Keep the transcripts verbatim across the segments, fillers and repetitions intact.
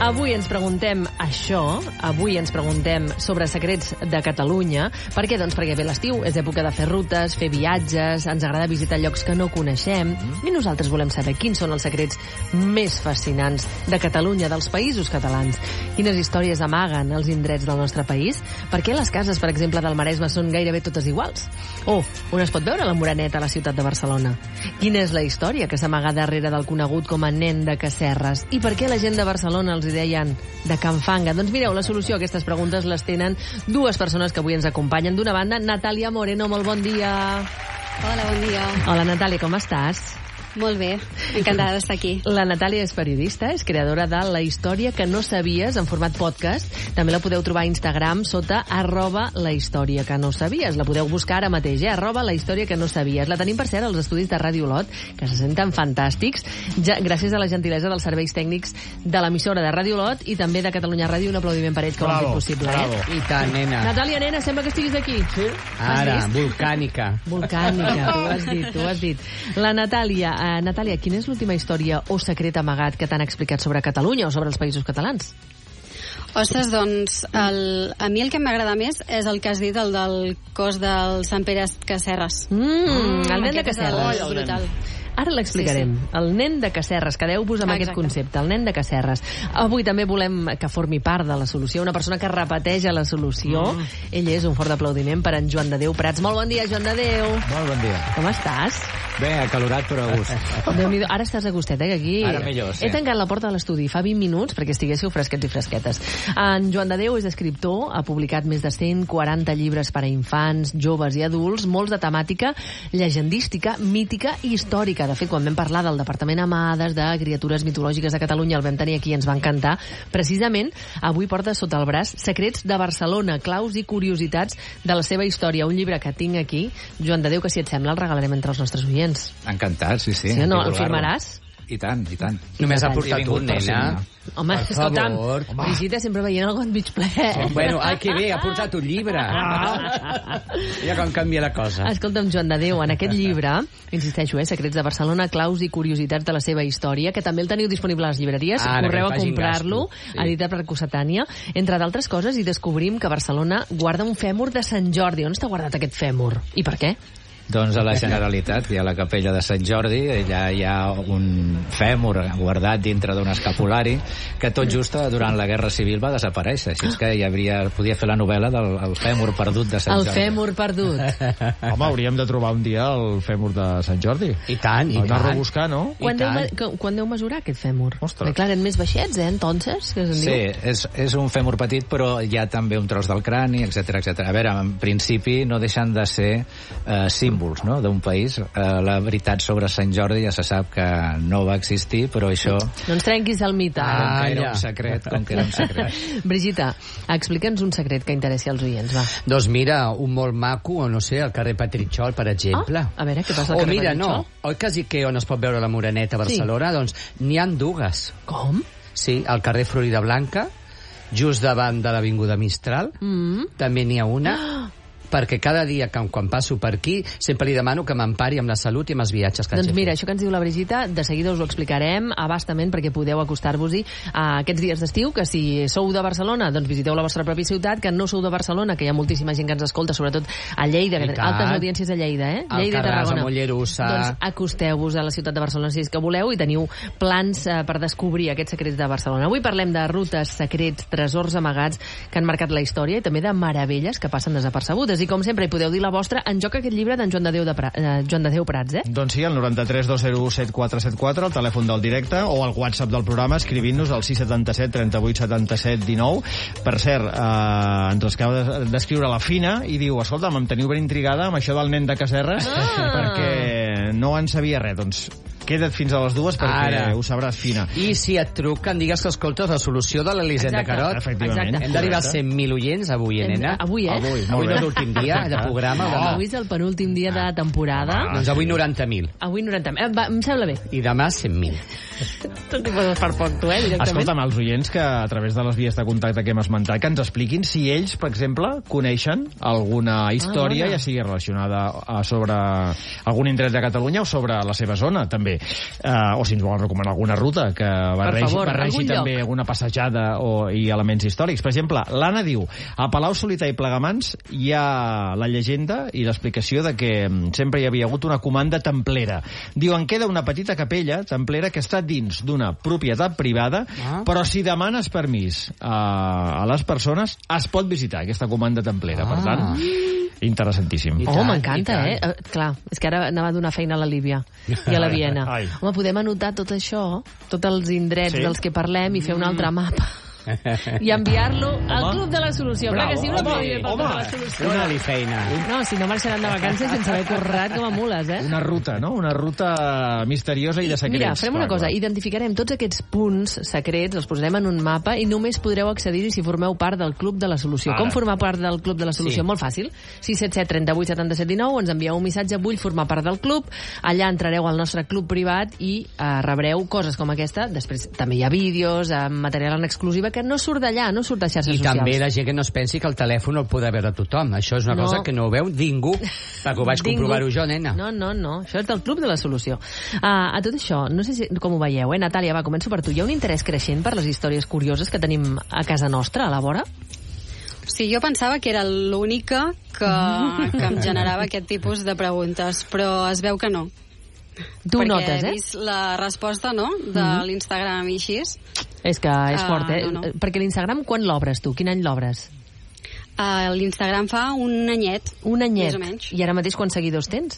Avui ens preguntem això, avui ens preguntem sobre secrets de Catalunya. Per què? Doncs perquè ve l'estiu, és època de fer rutes, fer viatges, ens agrada visitar llocs que no coneixem, i nosaltres volem saber quins són els secrets més fascinants de Catalunya, dels països catalans. Quines històries amaguen els indrets del nostre país? Per què les cases, per exemple, del Maresme són gairebé totes iguals? O on es pot veure la Moreneta a la ciutat de Barcelona? Quina és la història que s'amaga darrere del conegut com a nen de Casserres? I per què la gent de Barcelona els deien de Can Fanga? Doncs mireu, la solució a aquestes preguntes les tenen dues persones que avui ens acompanyen. D'una banda, Natàlia Moreno, molt bon dia. Hola, bon dia. Hola, Natàlia, com estàs? Molt bé, encantada d'estar aquí. La Natàlia és periodista, és creadora de La història que no sabies, en format podcast. També la podeu trobar a Instagram sota arroba la història que no sabies. La podeu buscar ara mateix, eh? arroba la història que no sabies. La tenim, per cert, als estudis de Ràdio Olot, que se senten fantàstics, ja, gràcies a la gentilesa dels serveis tècnics de l'emissora de Ràdio Olot i també de Catalunya Ràdio. Un aplaudiment per ells, que ho han fet possible. Bravo. Eh? I tant, nena. Natàlia, nena, sembla que estiguis aquí. Sí? Ara, volcànica. Volcànica, tu has dit, tu has dit. La Natàlia, Uh, Natàlia, quina és l'última història o secret amagat que t'han explicat sobre Catalunya o sobre els països catalans? Ostres, doncs, el, a mi el que m'agrada més és el que has dit, el del cos del Sant Pere Casserres. Mm, el nen de Casserres. És brutal. Ara l'explicarem. Sí, sí. El nen de Casserres. Quedeu-vos amb Exacte. aquest concepte. El nen de Casserres. Avui també volem que formi part de la solució. Una persona que repeteix la solució. Mm. Ell és un fort aplaudiment per en Joan de Déu Prats. Molt bon dia, Joan de Déu. Molt bon dia. Com estàs? Bé, acalorat però a gust. Déu-n'hi-do. Ara estàs a gustet, eh, que aquí... Ara millor, sí. He tancat la porta de l'estudi fa vint minuts perquè estiguéssiu fresquets i fresquetes. En Joan de Déu és escriptor, ha publicat més de cent quaranta llibres per a infants, joves i adults, molts de temàtica llegendística, mítica i històrica. De fet, quan vam parlar del Departament Amades, de criatures mitològiques de Catalunya, el vam tenir aquí i ens va encantar. Precisament, avui porta sota el braç Secrets de Barcelona, claus i curiositats de la seva història. Un llibre que tinc aquí. Joan de Déu, que si et sembla el regalarem entre els nostres oients. Encantat, sí, sí. Sí o no? El firmaràs? I tant, i tant. Només ha portat un, nena. Home, Per escolta'm, favor. Brigitte sempre veient el got mig ple. Oh, bueno, ai, que bé, ha portat un llibre. Ah. Ja com canvia la cosa. Escolta'm, Joan de Déu, en aquest llibre, insisteixo, eh, Secrets de Barcelona, claus i curiositats de la seva història, que també el teniu disponible a les llibreries, Ara, correu que a facin comprar-lo, gasto, sí. editat per Cossetània, entre d'altres coses, i descobrim que Barcelona guarda un fèmur de Sant Jordi. On està guardat aquest fèmur? I per què? Doncs a la Generalitat, hi ha la capella de Sant Jordi, allà hi ha un fèmur guardat dintre d'un escapulari que tot just durant la Guerra Civil va desaparèixer, així és que hi hauria, podia fer la novel·la del el fèmur perdut de Sant El Jordi. fèmur perdut. Home, hauríem de trobar un dia el fèmur de Sant Jordi. I tant, i Anar a tant. rebuscar, no? Quan deu, tant. me- quan deu mesurar aquest fèmur? Ostres. Perquè, clar, eren més baixets, eh, entonces, que se'n Sí, diu? és, és un fèmur petit, però hi ha també un tros del crani, etcètera, etcètera. A veure, en principi no deixen de ser eh, símbols, no?, d'un país. Eh, la veritat sobre Sant Jordi ja se sap que no va existir, però això... No ens trenquis el mite. Com ara. que era ja. un secret, com que era un secret. Brigitte, explica'ns un secret que interessi als oients, va. Doncs mira, un molt maco, o no sé, al carrer Petritxol, per exemple. Ah, a veure, què passa al O carrer mira, Petritxol? no, oi que sí que on es pot veure la Moreneta a Barcelona? Sí. Doncs n'hi han dues. Com? Sí, al carrer Florida Blanca, just davant de l'Avinguda Mistral, Mm. també n'hi ha una, perquè cada dia que quan passo per aquí sempre li demano que m'empari amb la salut i amb els viatges que Doncs haig de mira, fer. això que ens diu la Brigitte, de seguida us ho explicarem abastament perquè podeu acostar-vos-hi a aquests dies d'estiu, que si sou de Barcelona, doncs visiteu la vostra pròpia ciutat, que no sou de Barcelona, que hi ha moltíssima gent que ens escolta, sobretot a Lleida, que I té tant. altes audiències a Lleida, eh? Alcarràs, Lleida i Tarragona. a Mollerussa. Doncs acosteu-vos a la ciutat de Barcelona si és que voleu i teniu plans eh, per descobrir aquests secrets de Barcelona. Avui parlem de rutes, secrets, tresors amagats que han marcat la història i també de meravelles que passen desapercebudes. I com sempre hi podeu dir la vostra. En joc aquest llibre d'en Joan de Déu, de pra... eh, Joan de Déu Prats, eh? Doncs sí, el noranta-tres dos zero u set quatre set quatre, el telèfon del directe, o el WhatsApp del programa, escrivint-nos al sis setanta set trenta vuit setanta set dinou. Per cert, eh, ens acaba d'escriure la Fina i diu, escolta'm, em teniu ben intrigada amb això del nen de Casserres, Ah. perquè no en sabia res. Doncs queda't fins a les dues perquè Ara. ho sabràs, Fina. I si et truquen, digues que escoltes la solució de l'Elisenda Exacte. Carot. Efectivament. Exacte. Hem d'arribar a cent mil oients avui, eh, nena? Avui, eh? Avui, molt Avui no bé. és l'últim dia de programa. No. Demà. Avui és el penúltim dia de temporada. Ah. Doncs avui noranta mil. Avui noranta. Eh, va, em sembla bé. I demà cent mil. Tu t'hi poses per poc, tu, eh, directament. Escolta'm, els oients que a través de les vies de contacte que hem esmentat, que ens expliquin si ells, per exemple, coneixen alguna història, Ah, ja sigui relacionada a sobre algun indret de Catalunya o sobre la seva zona, també. també. Uh, o si ens volen recomanar alguna ruta que barregi, favor, barregi algun també lloc. alguna passejada o, i elements històrics. Per exemple, l'Anna diu, a Palau Solità i Plegamans hi ha la llegenda i l'explicació de que sempre hi havia hagut una comanda templera. Diuen, queda una petita capella templera que està dins d'una propietat privada, ah. però si demanes permís a, a les persones, es pot visitar aquesta comanda templera. Ah. Per tant, interessantíssim. Oh, m'encanta, eh? Uh, clar, és que ara anava a donar feina a la Lívia i a la Viena. Ai. Home, podem anotar tot això, tots els indrets Sí. dels que parlem i fer un altre mapa. I enviar-lo al Club de la Solució. Clar que sí, una home, home, home. de la Solució. Dóna-li feina. No, si no marxaran de vacances sense haver currat com a mules, eh? Una ruta, no? Una ruta misteriosa i de secrets. Mira, farem una clar, cosa, clar. identificarem tots aquests punts secrets, els posarem en un mapa i només podreu accedir-hi si formeu part del Club de la Solució. Ara. Com formar part del Club de la Solució? Sí. Molt fàcil. sis set set, trenta vuit, setanta set, dinou, ens envieu un missatge, vull formar part del club, allà entrareu al nostre club privat i eh, rebreu coses com aquesta. Després també hi ha vídeos, eh, material en exclusiva que no surt d'allà, no surt de xarxes I socials. també la gent que no es pensi que el telèfon el podrà veure tothom. Això és una No. cosa que no ho veu ningú, perquè ho vaig Ningú. comprovar-ho jo, nena. No, no, no. Això és del Club de la Solució. Uh, a tot això, no sé si, com ho veieu, eh? Natàlia, va, començo per tu. Hi ha un interès creixent per les històries curioses que tenim a casa nostra, a la vora? Sí, jo pensava que era l'única que, que em generava aquest tipus de preguntes, però es veu que no. Tu perquè notes, he eh? vist la resposta, no?, de Mhm. l'Instagram i així. És que és Ah, fort, eh? no, no. Perquè l'Instagram, quan l'obres tu? Quin any l'obres? Uh, L'Instagram fa un anyet. Un anyet. Més o menys. I ara mateix quants seguidors tens?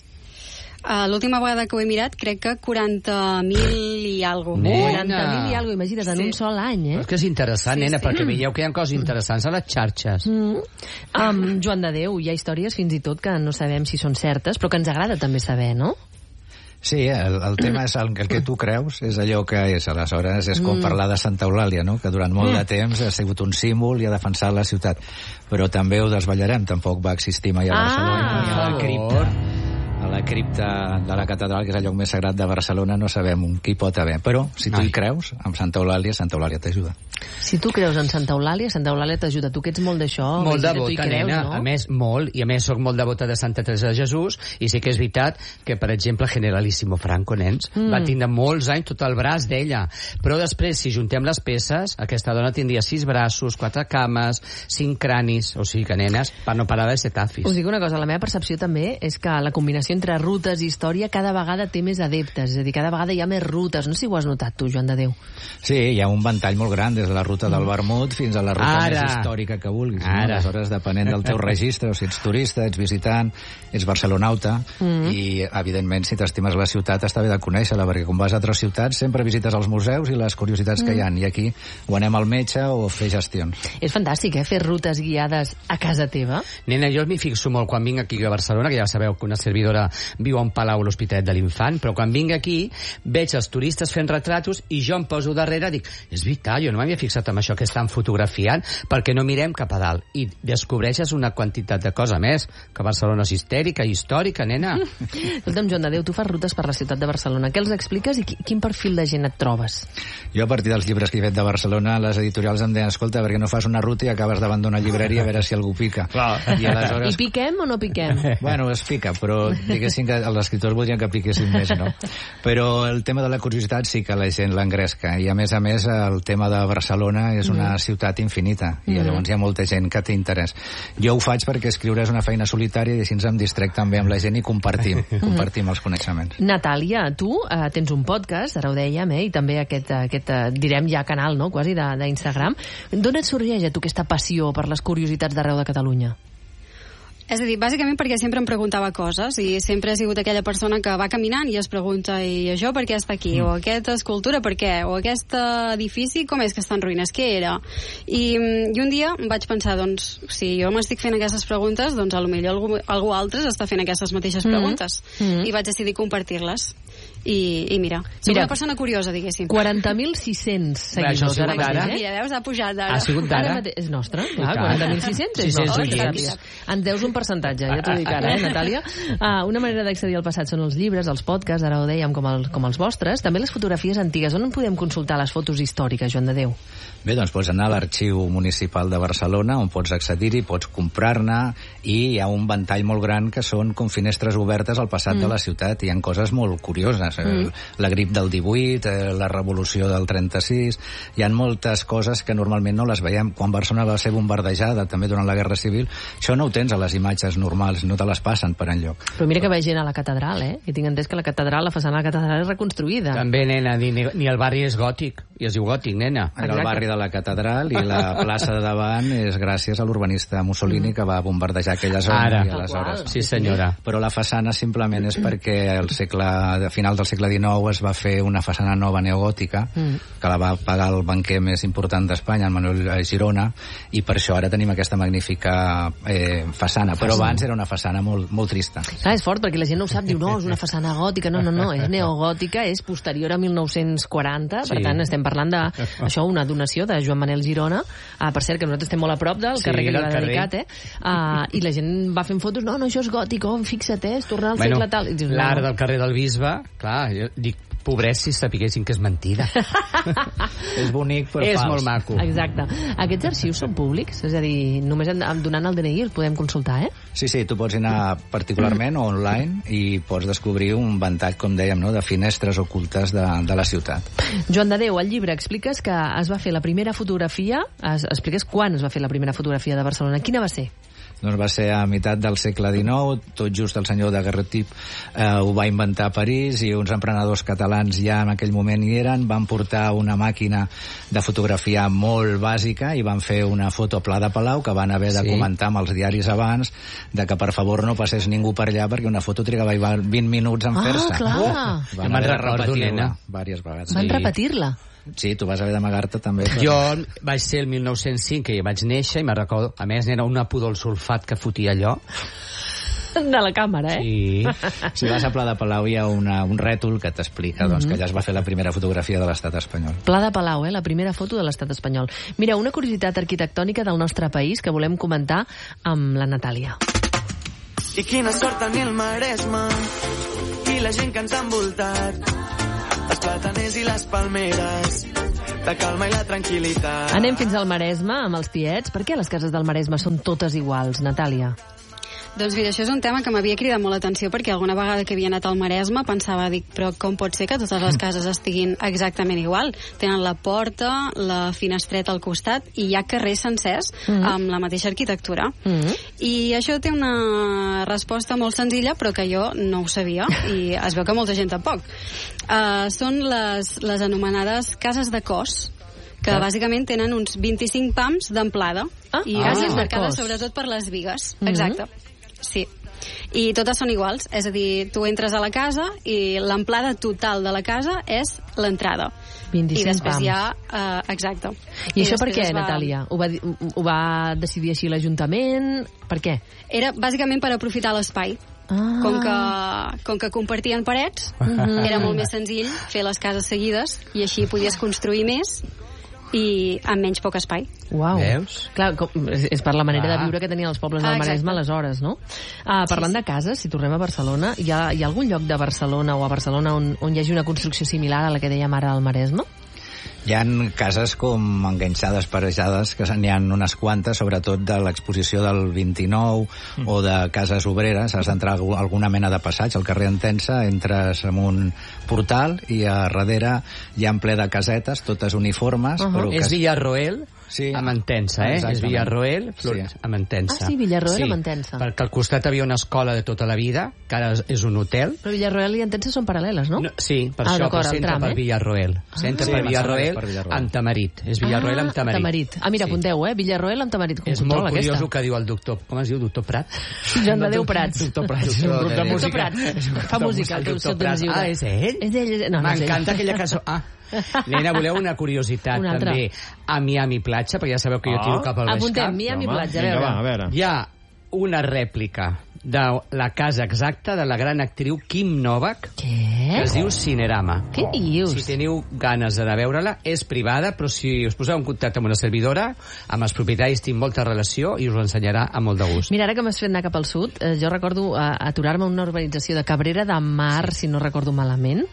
Uh, L'última vegada que ho he mirat, crec que quaranta mil i alguna Nena. cosa. quaranta mil i alguna cosa, imagina't, en Sí. un sol any, eh? És que és interessant, Sí, nena, sí. perquè veieu que hi ha coses interessants a les xarxes. Mm. Um, Joan de Déu, hi ha històries fins i tot que no sabem si són certes, però que ens agrada també saber, no? Sí, el, el tema és el, el que tu creus, és allò que és. Aleshores, és com Mm. parlar de Santa Eulàlia, no?, que durant molt de temps ha sigut un símbol i ha defensat la ciutat. Però també ho desvetllarem, tampoc va existir mai a Ah, Barcelona, ni a la per cripta. A la cripta de la catedral, que és el lloc més sagrat de Barcelona, no sabem qui pot haver. Però, si tu Ai. hi creus, amb Santa Eulàlia, Santa Eulàlia t'ajuda. Si tu creus en Santa Eulàlia, Santa Eulàlia t'ajuda. Tu que ets molt d'això, Molt Virgínia, tu hi devota, creus, nena. no? A més, molt. I a més, sóc molt devota de Santa Teresa de Jesús. I sí que és veritat que, per exemple, Generalíssimo Franco, nens, Mm. va tindre molts anys tot el braç d'ella. Però després, si juntem les peces, aquesta dona tindria sis braços, quatre cames, cinc cranis. O sigui que, nenes, per no parar de ser tafis. Us dic una cosa, la meva percepció també és que la combinació entre rutes i història cada vegada té més adeptes, és a dir, cada vegada hi ha més rutes. No sé si ho has notat tu, Joan de Déu. Sí, hi ha un ventall molt gran, des de la ruta del Vermut fins a la ruta Ara. més històrica que vulguis. No? Ara. Aleshores, depenent del teu registre, o si ets turista, ets visitant, ets barcelonauta, Mm. i, evidentment, si t'estimes la ciutat, està bé de conèixer-la, perquè quan vas a altres ciutats sempre visites els museus i les curiositats que hi ha, i aquí o anem al metge o fer gestions. És fantàstic, eh?, fer rutes guiades a casa teva. Nena, jo m'hi fixo molt quan vinc aquí a Barcelona, que ja sabeu que una servidora viu a un palau a l'Hospitalet de l'Infant, però quan vinc aquí veig els turistes fent retratos i jo em poso darrere i dic, és veritat, jo no m'havia fixat en això que estan fotografiant, perquè no mirem cap a dalt. I descobreixes una quantitat de cosa més, que Barcelona és histèrica, històrica, nena. Escolta'm, Joan de Déu, tu fas rutes per la ciutat de Barcelona. Què els expliques i qui- quin perfil de gent et trobes? Jo, a partir dels llibres que he fet de Barcelona, les editorials em deien, escolta, perquè no fas una ruta i acabes davant d'una llibreria a veure si algú pica. Clar. I aleshores... I piquem o no piquem? Bueno, es pica, però diguéssim que els escriptors voldrien que piquessin més, no? Però el tema de la curiositat sí que la gent l'engresca, i a més a més el tema de Barcelona és una mm. ciutat infinita, i Mm. llavors hi ha molta gent que té interès. Jo ho faig perquè escriure és una feina solitària i així em distrec també amb la gent i compartim, compartim els coneixements. Natàlia, tu eh, tens un podcast, ara ho dèiem, eh, i també aquest, aquest eh, direm ja canal, no?, quasi de- d'Instagram. D'on et sorgeix a tu aquesta passió per les curiositats d'arreu de Catalunya? És a dir, bàsicament perquè sempre em preguntava coses i sempre he sigut aquella persona que va caminant i es pregunta, i això per què està aquí? O aquesta escultura per què? O aquest edifici com és que està en ruïnes? Què era? I, i un dia em vaig pensar, doncs, si jo m'estic fent aquestes preguntes, doncs potser algú, algú altre està fent aquestes mateixes preguntes. Mm. I vaig decidir compartir-les. I, i mira, soc Mira, una persona curiosa, diguéssim. quaranta mil sis-cents Bé, això ha seguidors sigut ara mateix, ara. eh? Mira, veus, ha pujat ara. Ha sigut Ara d'ara. mate- és nostre, clar, tant. quaranta mil sis-cents és sis-cents nostre. oients. Ens deus un percentatge, ja t'ho dic ara, eh, Natàlia? Uh, una manera d'accedir al passat són els llibres, els podcasts, ara ho dèiem, com, el, com els vostres. També les fotografies antigues. On en podem consultar les fotos històriques, Joan de Déu? Bé, doncs pots anar a l'Arxiu Municipal de Barcelona, on pots accedir-hi, pots comprar-ne, i hi ha un ventall molt gran que són com finestres obertes al passat mm. de la ciutat. Hi ha coses molt curioses. coses. Mm. La grip del divuit, eh, la revolució del trenta-sis... Hi ha moltes coses que normalment no les veiem. Quan Barcelona va ser bombardejada, també durant la Guerra Civil, això no ho tens a les imatges normals, no te les passen per enlloc. Però mira que veig gent a la catedral, eh? I tinc entès que la catedral, la façana de la catedral és reconstruïda. També, nena, ni, ni el barri és gòtic. I es diu gòtic, nena. Era el barri de la catedral i la plaça de davant és gràcies a l'urbanista Mussolini que va bombardejar aquella zona. Ara. I aleshores... Sí, senyora. Però la façana simplement és perquè al segle, a final del segle dinou es va fer una façana nova neogòtica mm. que la va pagar el banquer més important d'Espanya, el Manuel Girona, i per això ara tenim aquesta magnífica eh, façana. Però abans era una façana molt, molt trista. Clar, és fort, perquè la gent no ho sap, diu, no, és una façana gòtica. No, no, no, és neogòtica, és posterior a mil nou-cents quaranta, sí. Per tant, estem parlant de, això, una donació de Joan Manel Girona, uh, per cert, que nosaltres estem molt a prop del sí, carrer que li va carrer. dedicat, eh? Uh, I la gent va fent fotos, no, no, això és gòtic, oh, fixa't, eh, és tornar al bueno, segle tal. Dius, l'art no. del carrer del Bisbe, clar, jo dic, pobrets si sapiguessin que és mentida. És bonic, però és fals. molt maco. Exacte. Aquests arxius són públics? És a dir, només donant el D N I els podem consultar, eh? Sí, sí, tu pots anar particularment o online i pots descobrir un ventall, com dèiem, no?, de finestres ocultes de, de la ciutat. Joan de Déu, al llibre expliques que es va fer la primera fotografia, es, expliques quan es va fer la primera fotografia de Barcelona. Quina va ser? Doncs va ser a meitat del segle dinou, tot just el senyor Daguerreotip eh, ho va inventar a París i uns emprenedors catalans ja en aquell moment hi eren, van portar una màquina de fotografiar molt bàsica i van fer una foto a Pla de Palau que van haver de sí. comentar amb els diaris abans de que per favor no passés ningú per allà perquè una foto trigava vint minuts en fer-se. Ah, clar. Oh, van me'n haver de recordo, repetir-la nena. diverses vegades. Van Sí. repetir-la? Sí, tu vas haver d'amagar-te també. Però... Jo vaig ser el mil nou-cents cinc, que hi vaig néixer, i me'n recordo, a més, era una pudor al sulfat que fotia allò. De la càmera, eh? Sí. Si vas a Pla de Palau hi ha una, un rètol que t'explica doncs, que allà es va fer la primera fotografia de l'estat espanyol. Pla de Palau, eh? La primera foto de l'estat espanyol. Mira, una curiositat arquitectònica del nostre país que volem comentar amb la Natàlia. I quina sort tenir el Maresme i la gent que ens ha envoltat, els plataners i les palmeres, la calma i la tranquil·litat. Anem fins al Maresme amb els tiets. Per què les cases del Maresme són totes iguals, Natàlia? Doncs mira, això és un tema que m'havia cridat molt l'atenció perquè alguna vegada que havia anat al Maresme pensava, dic, però com pot ser que totes les cases estiguin exactament igual? Tenen la porta, la finestreta al costat i hi ha carrers sencers mm-hmm. amb la mateixa arquitectura. Mm-hmm. I això té una resposta molt senzilla, però que jo no ho sabia i es veu que molta gent tampoc. Uh, són les, les anomenades cases de cos, que ah. bàsicament tenen uns vint-i-cinc pams d'amplada ah. i ah. cases marcades sobretot per les bigues. Mm-hmm. Exacte. Sí. I totes són iguals, és a dir, tu entres a la casa i l'amplada total de la casa és l'entrada. vint-i-cinc I després pams. hi ha... Uh, exacte. I, I això per què, va... Natàlia? Ho va, ho va decidir així l'Ajuntament? Per què? Era bàsicament per aprofitar l'espai. Ah. Com, que, com que compartien parets, uh-huh. era molt més senzill fer les cases seguides i així podies construir més i amb menys poc espai. Uau. Veus? Clar, com, és, és per la manera ah. de viure que tenien els pobles del ah, Maresme aleshores, no? Ah, parlant sí, sí. de cases, si tornem a Barcelona, hi ha, hi ha algun lloc de Barcelona o a Barcelona on, on hi hagi una construcció similar a la que dèiem ara al Maresme? Hi ha cases com enganxades, parejades, que n'hi ha unes quantes, sobretot de l'exposició del vint-i-nou mm. o de cases obreres. Has d'entrar a alguna mena de passeig. Al carrer Entença entres en un portal i a darrere hi ha en ple de casetes, totes uniformes. Uh-huh. Però és que... Villarroel sí. a Mantença, eh? Exactament. És Villarroel Flor... sí. a Mantença. Ah, sí, Villarroel sí, a Mantença. Perquè al costat havia una escola de tota la vida, que ara és un hotel. Però Villarroel i Entença són paral·leles, no? no sí, per ah, això, però s'entra tram, per eh? Villarroel. S'entra sí, per Villarroel, per Villarroel amb Tamarit. És Villarroel ah, amb Tamarit. Tamarit. Ah, mira, sí. apunteu, eh? Villarroel amb Tamarit. Com és molt curiós aquesta? el que diu el doctor... Com es diu, doctor Prat? Joan de Déu Prats. Doctor Prats. És un grup de Doctor Prats. Fa música. El doctor Prats. Ah, és ell? És ell. No, no, m'encanta aquella cançó. Ah, nena, voleu una curiositat una també a Miami Platja, perquè ja sabeu que jo tiro cap al Baix Apuntem, Camp. Miami Home, Platja, a vinga, veure. va, a veure. Hi ha una rèplica de la casa exacta de la gran actriu Kim Novak, Què? que es diu Cinerama. Què dius? Si teniu ganes d'anar a veure-la, és privada, però si us poseu en contacte amb una servidora, amb els propietaris tinc molta relació i us ho ensenyarà amb molt de gust. Mira, ara que m'has fet anar cap al sud, eh, jo recordo eh, aturar-me a una urbanització de Cabrera de Mar, si no recordo malament,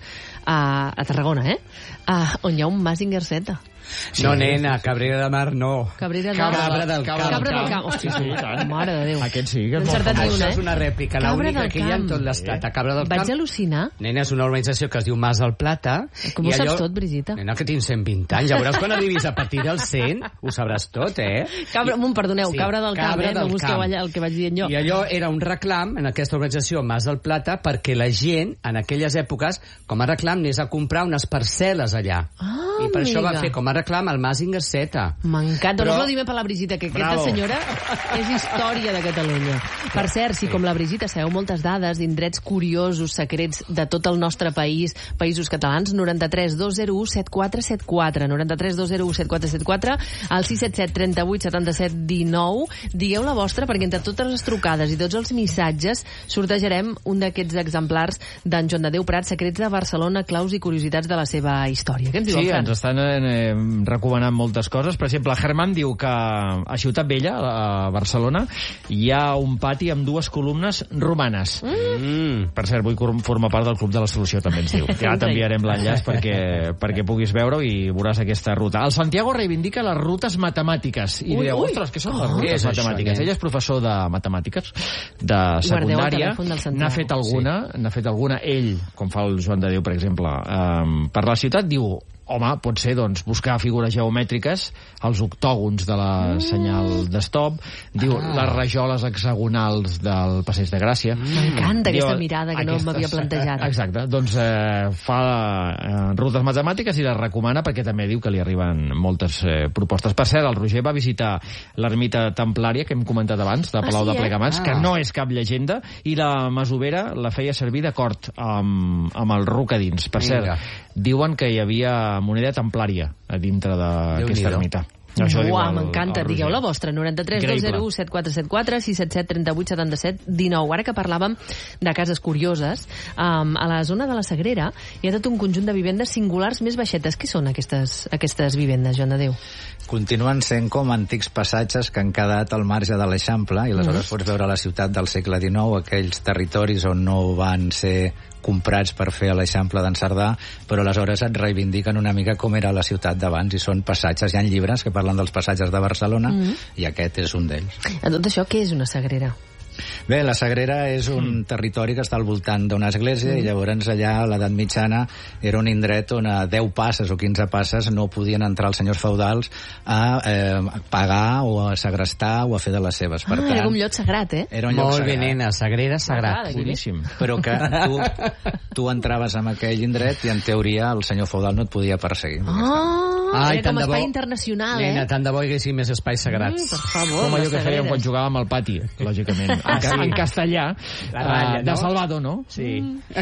a, a Tarragona, eh? A, on hi ha un Mazinger Z. Sí. No, nena, Cabrera de Mar no. Cabrera de Cabra, Mar. Cabra del Cabra, Camp. Cabra del Camp. Sí, sí, tant. Mare de Déu. Aquest sí, que No és he molt encertat ni famós. una, Això eh? és una rèplica, Cabra l'única del que hi ha en Camp. tot l'estat. A Cabra del Vaig Camp. al·lucinar. Nena, és una organització que es diu Mas del Plata. Com ho i saps tot, Brigitta? Nena, que tinc cent vint anys. Ja veuràs quan arribis a partir dels cent, ho sabràs tot, eh? Cabra, I... perdoneu, Sí, Cabra del Camp, Cabra eh? No del busqueu Camp. allà el que vaig dient jo. I allò era un reclam en aquesta organització Mas del Plata perquè la gent, en aquelles èpoques, com a reclam, anés a comprar unes parcel·les allà. Ah, I per això va amiga. fer com a reclam el Mazinger Z. M'encanta. Però- Però... No per la Brigitta, que aquesta Bravo. senyora és història de Catalunya. Per cert, si com la Brigitta sabeu moltes dades d'indrets curiosos, secrets de tot el nostre país, països catalans, noranta-tres dos zero u set quatre set quatre, noranta-tres dos zero u set quatre set quatre, al sis set set trenta vuit setanta set dinou, digueu la vostra, perquè entre totes les trucades i tots els missatges sortejarem un d'aquests exemplars d'en Joan de Déu Prat, secrets de Barcelona, claus i curiositats de la seva història. Què ens diu Sí, el Fran? ens estan eh, recomanant moltes coses. Per exemple, Herman diu que a Ciutat Vella, a Barcelona, hi ha un pati amb dues columnes romanes. Mm. Per cert, vull cor- formar part del Club de l'Assolució, també ens diu. Ja t'enviarem l'enllaç perquè, perquè puguis veure i veuràs aquesta ruta. El Santiago reivindica les rutes matemàtiques. I Ui, direu, ui. ostres, què són les Què rutes és això, matemàtiques? nen? Ell és professor de matemàtiques, de Guardeu el secundària. telèfon del Santiago. N'ha fet alguna, n'ha fet alguna, ell, com fa el Joan de Déu, per exemple, eh, per la ciutat, diu, home, pot ser, doncs, buscar figures geomètriques, els octògons de la senyal d'estop, diu, Ah. les rajoles hexagonals del Passeig de Gràcia. M'encanta Diu, aquesta mirada que no aquestes- m'havia plantejat. Exacte, doncs eh, fa eh, rutes matemàtiques i les recomana perquè també diu que li arriben moltes eh, propostes. Per cert, el Roger va visitar l'ermita templària que hem comentat abans, de Palau sí, de eh? Plegamans, Ah. que no és cap llegenda, i la masovera la feia servir d'acord amb, amb el ruc a dins. Per cert, Vinga. diuen que hi havia moneda templària a dintre d'aquesta Déu-n'hi-do. ermita. Això diu Uau, el- m'encanta. el Digueu Roger. la vostra. noranta-tres dos zero u set quatre set quatre, sis set set trenta vuit setanta set dinou. Ara que parlàvem de cases curioses, um, a la zona de la Sagrera hi ha tot un conjunt de vivendes singulars més baixetes. Què són aquestes, aquestes vivendes, Joan de Déu? Continuen sent com antics passatges que han quedat al marge de l'Eixample i aleshores pots veure la ciutat del segle dinou, aquells territoris on no van ser comprats per fer a l'Eixample d'en Cerdà, però aleshores et reivindiquen una mica com era la ciutat d'abans i són passatges. Hi ha llibres que parlen dels passatges de Barcelona Mm. i aquest és un d'ells. A tot això, què és una Sagrera? Bé, la Sagrera és un mm. territori que està al voltant d'una església mm. i llavors allà a l'edat mitjana era un indret on a deu passes o quinze passes no podien entrar els senyors feudals a eh, pagar o a segrestar o a fer de les seves. Per Ah, tant, era un lloc sagrat, eh? era un lloc Molt bé, sagrat. nena, Sagrera, sagrat. M'agrada. Boníssim. Però que tu, tu entraves en aquell indret i en teoria el senyor feudal no et podia perseguir. Ah, Ai, era tant com de bo. espai internacional, Nena, eh? tant de bo hi haguessin més espais sagrats. Mm, per favor, Com allò les que fèiem Sagreres. quan jugàvem al pati, lògicament. Ah, En, ca- sí. en castellà, La ratlla, eh, no? de Salvador, no? Sí.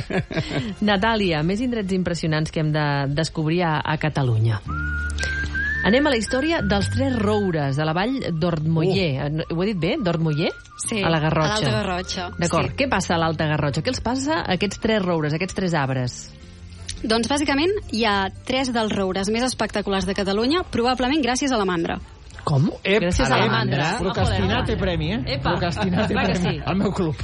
Natàlia, més indrets impressionants que hem de descobrir a, a Catalunya. Anem a la història dels Tres Roures, a la vall d'Ormoller. Uh. Ho he dit bé? d'Ormoller? Sí, A la Garrotxa. a l'Alta Garrotxa. D'acord. Sí. Què passa a l'Alta Garrotxa? Què els passa a aquests tres roures, a aquests tres arbres? Doncs bàsicament hi ha tres dels roures més espectaculars de Catalunya, probablement gràcies a la mandra. Com? Ep, Gràcies a la la mandra. mandra. Procrastinar té premi, eh? Epa, Procrastinar té clar que premi. sí. Al meu club.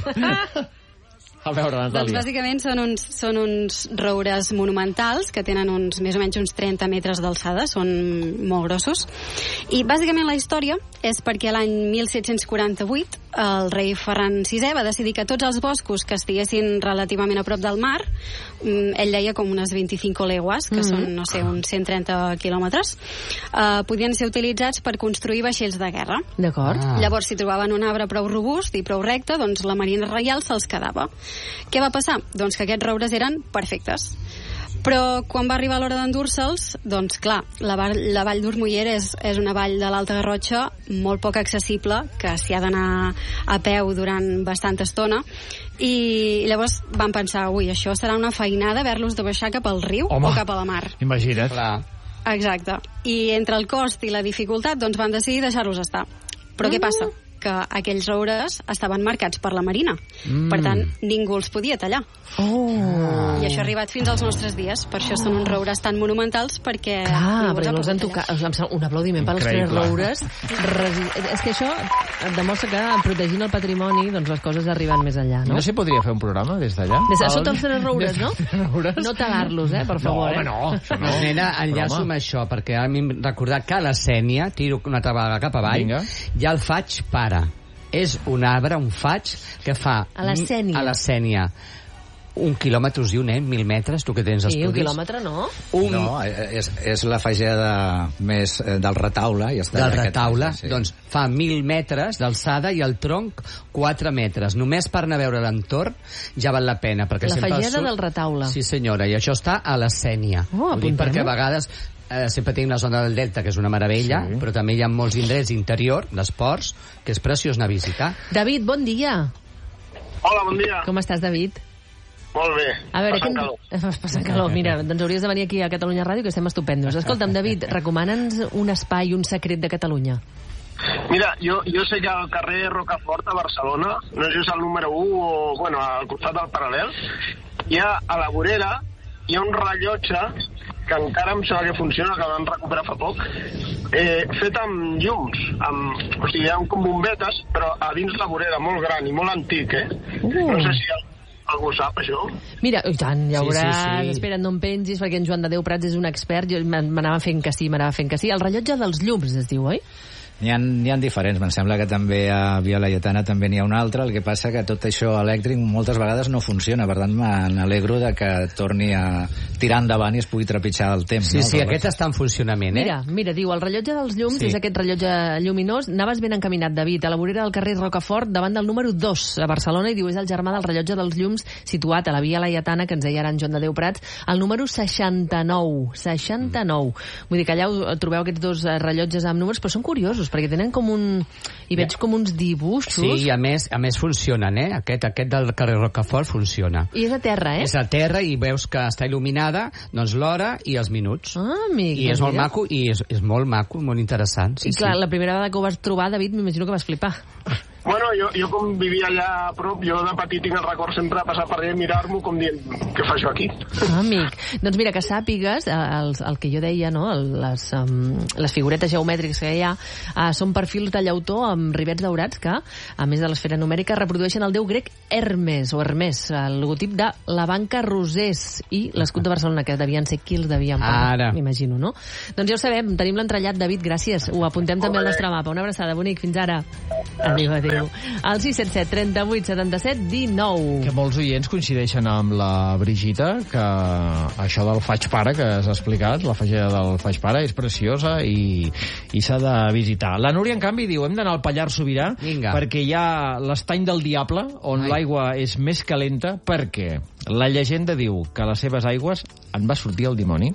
A veure, Doncs Natàlia. bàsicament són uns, són uns roures monumentals que tenen uns, més o menys uns trenta metres d'alçada, són molt grossos. I bàsicament la història és perquè l'any disset quaranta-vuit el rei Ferran sisè va decidir que tots els boscos que estiguessin relativament a prop del mar, mm, ell deia com unes vint-i-cinc legües, que Mhm. són, no sé, uns cent trenta quilòmetres, eh, podien ser utilitzats per construir vaixells de guerra. D'acord. Ah. Llavors, si trobaven un arbre prou robust i prou recte, doncs la Marina Reial se'ls quedava. Què va passar? Doncs que aquests roures eren perfectes. Però quan va arribar l'hora d'endur-se'ls, doncs clar, la, vall, la vall d'Ormoller és, és una vall de l'Alta Garrotxa molt poc accessible, que s'hi ha d'anar a peu durant bastanta estona, i llavors van pensar, ui, això serà una feinada haver-los de baixar cap al riu Home. o cap a la mar. Imagina't. Clar. Exacte. I entre el cost i la dificultat, doncs van decidir deixar-los estar. Però què passa? que aquells roures estaven marcats per la Marina. Mm. Per tant, ningú els podia tallar. Oh. I això ha arribat fins als nostres dies. Per això són uns roures tan monumentals, perquè Clar, ningú perquè no els els ha han pogut tocat. tallar. Un aplaudiment per als tres Increïble. roures. Resi... És que això et demostra que protegint el patrimoni doncs les coses arriben més enllà, no? No s'hi podria fer un programa des d'allà? Des de sota els tres roures, no? Roures? No talar-los, eh, per favor. No, home, no. Eh? No. Nena, enllaço amb això, perquè ara m'he recordat que a la Sénia, tiro una altra vegada cap avall, Vinga. hi ha el faig pare. És un arbre, un faig, que fa... A la Sénia. A la Sénia. Un quilòmetre, us diu, nen? Mil metres, tu que tens Sí, un estudis. quilòmetre, no? Un... No, és, és la fageda més eh, del retaule. I està del allà retaule, aquest, sí. doncs fa mil metres d'alçada i el tronc quatre metres. Només per anar a veure l'entorn ja val la pena. Perquè La sempre fageda surt... del retaule. Sí, senyora, i això està a la Sénia. Oh, Ho dic apuntem-ho. perquè a vegades eh, sempre tenim la zona del Delta, que és una meravella, Sí. però també hi ha molts indrets interior, d'esports, que és preciós anar a visitar. David, bon dia. Hola, bon dia. Com estàs, David? Molt bé. A veure, Passant què... calor. Passant calor. Mira, doncs hauries de venir aquí a Catalunya Ràdio, que estem estupendos. Escolta'm, David, recomana'ns un espai, un secret de Catalunya. Mira, jo, jo sé que al carrer Rocafort a Barcelona, no sé si és el número u o, bueno, al costat del Paral·lel, hi ha a la vorera, hi ha un rellotge que encara em sembla que funciona, que vam recuperar fa poc, eh, fet amb llums, amb, o sigui, hi ha com bombetes, però a dins la vorera, molt gran i molt antic, eh? Uh. No sé si el, algú sap això. Mira, i tant, ja Sí, veuràs. sí, sí. Espera, no em pengis, perquè en Joan de Déu Prats és un expert. Jo m'anava fent que sí, m'anava fent que sí. El rellotge dels llums, es diu, oi? N'hi ha, n'hi ha diferents, em sembla que també a Via Laietana també n'hi ha un altre, el que passa que tot això elèctric moltes vegades no funciona, per tant me n'alegro de que torni a tirar endavant i es pugui trepitjar el temps. Sí, no? sí, Però aquest està en funcionament, eh? Mira, mira, diu, el rellotge dels llums Sí. és aquest rellotge lluminós. Anaves ben encaminat, David, a la vorera del carrer Rocafort, davant del número dos a Barcelona, i diu, és el germà del rellotge dels llums situat a la Via Laietana, que ens deia ara en Joan de Déu Prats, el número seixanta-nou. seixanta-nou. Vull dir que allà us trobeu aquests dos eh, rellotges amb números, però són curiosos, perquè tenen com un... I veig com uns dibuixos. Sí, i a més, a més funcionen, eh? Aquest, aquest del carrer Rocafort funciona. I és a terra, eh? És a terra i veus que està il·luminada, doncs l'hora i els minuts. Ah, amic. I és doncs molt mira. maco, i és, és molt maco, molt interessant. Sí, I clar, sí. la primera vegada que ho vas trobar, David, m'imagino que vas flipar. Bueno, jo, jo com vivia allà a prop, jo de petit tinc el record sempre de passar per allà i mirar-m'ho com dient, què fa això aquí? Ah, amic. Doncs mira, que sàpigues, eh, el, el que jo deia, no? El, les, um, les figuretes geomètriques que hi ha, uh, són perfils de llautó amb rivets daurats que, a més de l'esfera numèrica, reprodueixen el déu grec Hermes, o Hermès, el logotip de la banca Rosés i l'escut de Barcelona, que devien ser qui els devien pagar, Ara. m'imagino, no? Doncs ja ho sabem, tenim l'entrellat, David, gràcies. Ho apuntem també al nostre mapa. Una abraçada, bonic, fins ara. Adéu, adéu. Al sis set set, trenta-vuit, setanta-set, dinou. Que molts oients coincideixen amb la Brigitta, que això del faig pare que has explicat, la fageda del faig pare, és preciosa i, i s'ha de visitar. La Núria, en canvi, diu, hem d'anar al Pallars Sobirà Vinga. perquè hi ha l'estany del Diable, on Ai. l'aigua és més calenta, perquè la llegenda diu que a les seves aigües en va sortir el dimoni.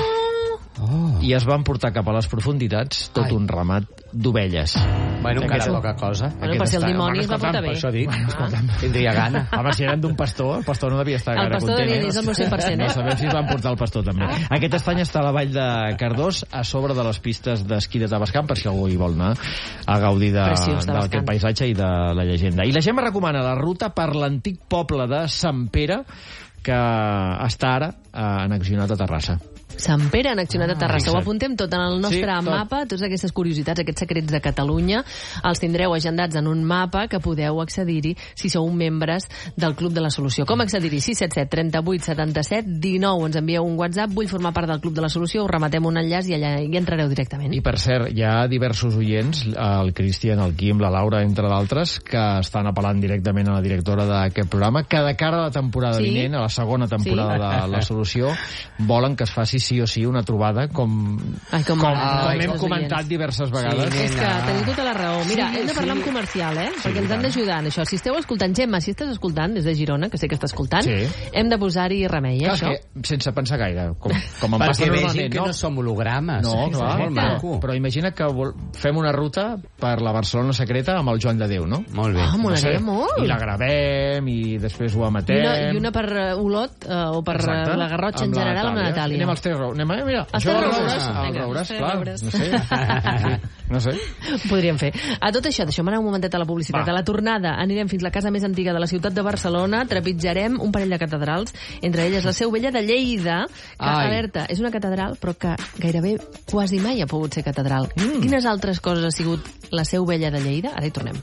Oh. I es van portar cap a les profunditats tot Ai. un ramat d'ovelles. Bueno, encara Aquest- poca cosa. Bueno, Aquest per si el està- dimoni es va escolta'm, portar bé. per això dic. Bueno, escolta'm. Tindria gana. Home, si eren d'un pastor, el pastor no devia estar El gaire pastor content. devia eh? dir, és el meu cent per cent, eh? No sabem si es van portar el pastor també. Aquest estany està a la vall de Cardós, a sobre de les pistes d'esquí de Tavascan, per si algú hi vol anar a gaudir de- Preciós, Tavascan. d'aquest paisatge i de la llegenda. I la Gemma recomana la ruta per l'antic poble de Sant Pere, que està ara eh, annexionat a Terrassa. Sant Pere annexionat a Terrassa. fixa't. Ho apuntem tot en el nostre Sí, tot. mapa, totes aquestes curiositats, aquests secrets de Catalunya, els tindreu agendats en un mapa que podeu accedir-hi si sou membres del Club de la Solució. Com accedir-hi? sis set set, trenta-vuit, setanta-set, dinou. Ens envieu un WhatsApp, vull formar part del Club de la Solució, us rematem un enllaç i allà hi entrareu directament. I per cert, hi ha diversos oients, el Cristian, el Quim, la Laura, entre d'altres, que estan apel·lant directament a la directora d'aquest programa, que de cara a la temporada Sí? vinent, a la segona temporada Sí? de La Solució, volen que es faci sí o sí una trobada, com, Ai, com com, m'agrada, com els hem oients. comentat diverses vegades. Sí, És que nena. teniu tota la raó. Mira, Sí, hem de parlar sí. amb comercial, eh? Perquè ens han d'ajudar en això. Si esteu escoltant, Gemma, si estàs escoltant, és de Girona, que sé que està escoltant, Sí. hem de posar-hi remei, eh, Clar, això? és que, sense pensar gaire, com, com em Perquè passa vegin normalment, que no som hologrames. No, És clar, molt però, maco. però imagina que vol, fem una ruta per la Barcelona secreta amb el Joan de Déu, no? Molt bé. Ah, molaria No molt. I la gravem i després ho I emetem. una, I una per uh, Olot, uh, o per uh, Exacte. la Garrotxa en Amb la general, amb la Natàlia. Natàlia. Anem els tres fer roures. Anem a, mira, Els això fer dels roures. roures, els Vinga. roures, Fer clar, roures. no sé. No sé. Podríem fer. A tot això, deixeu-me anar un momentet a la publicitat. Va. A la tornada anirem fins a la casa més antiga de la ciutat de Barcelona, trepitjarem un parell de catedrals, entre elles la Seu Vella de Lleida, que, Ai. alerta, és una catedral, però que gairebé quasi mai ha pogut ser catedral. Mm. Quines altres coses ha sigut la Seu Vella de Lleida? Ara hi tornem.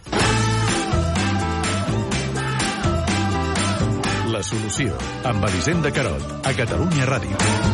La solució, amb Elisenda Carot, a Catalunya Ràdio.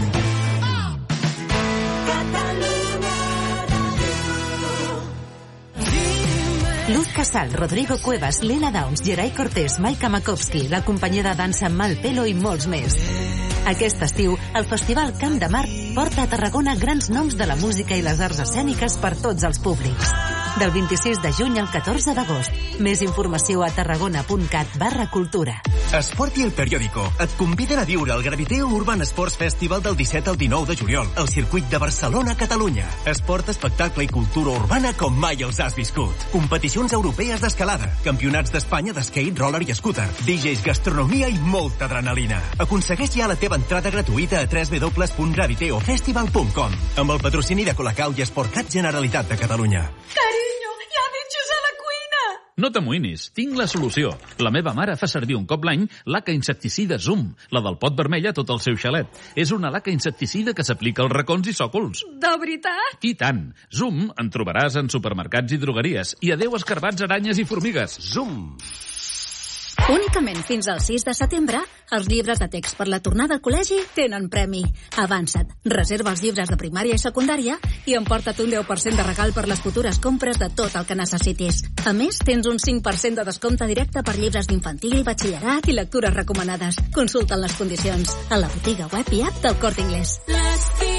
Luz Casal, Rodrigo Cuevas, Lila Downs, Geray Cortés, Maika Makovsky, la companyia de dansa Malpelo i molts més. Aquest estiu, el Festival Camp de Mart porta a Tarragona grans noms de la música i les arts escèniques per tots els públics. Del vint-i-sis de juny al catorze d'agost. Més informació a tarragona.cat barra cultura. Esport i el periòdico et conviden a viure el Graviteo Urban Sports Festival del disset al dinou de juliol al circuit de Barcelona, Catalunya. Esport, espectacle i cultura urbana com mai els has viscut. Competicions europees d'escalada, campionats d'Espanya d'skate, roller i scooter, D Js, gastronomia i molta adrenalina. Aconsegueix ja la teva entrada gratuïta a w w w punt graviteo festival punt com amb el patrocini de Colacao i Esportcat Generalitat de Catalunya. Cariño, hi ha bitxos a la cuina! No t'amoïnis, tinc la solució. La meva mare fa servir un cop l'any laca insecticida Zoom, la del pot vermell a tot el seu xalet. És una laca insecticida que s'aplica als racons i sòcols. De veritat? I tant! Zoom en trobaràs en supermercats i drogueries. I adeu escarbats, aranyes i formigues. Zoom! Únicament fins al sis de setembre, els llibres de text per la tornada al col·legi tenen premi. Avança't, reserva els llibres de primària i secundària i emporta't un deu per cent de regal per les futures compres de tot el que necessitis. A més, tens un cinc per cent de descompte directe per llibres d'infantil, batxillerat i lectures recomanades. Consulta les condicions a la botiga web i app del Corte Inglés.